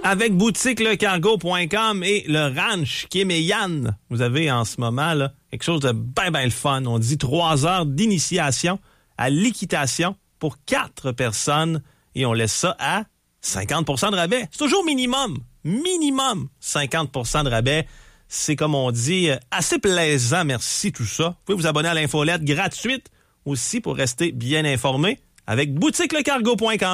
Avec boutiquelecargo.com et le ranch Kéméyan, vous avez en ce moment là, quelque chose de bien le fun. On dit 3 heures d'initiation à l'équitation pour 4 personnes et on laisse ça à 50% de rabais. C'est toujours minimum 50% de rabais. C'est comme on dit, assez plaisant, merci tout ça. Vous pouvez vous abonner à l'infolette gratuite aussi pour rester bien informé avec boutiquelecargo.com.